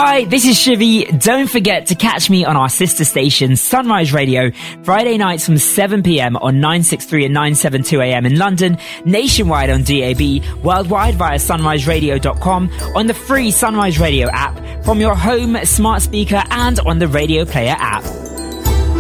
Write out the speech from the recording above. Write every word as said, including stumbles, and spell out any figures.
Hi, this is Shivy. Don't forget to catch me on our sister station, Sunrise Radio, Friday nights from seven p.m. on nine sixty-three and nine seventy-two a.m. in London, nationwide on D A B, worldwide via sunrise radio dot com, on the free Sunrise Radio app, from your home, smart speaker, and on the Radio Player app.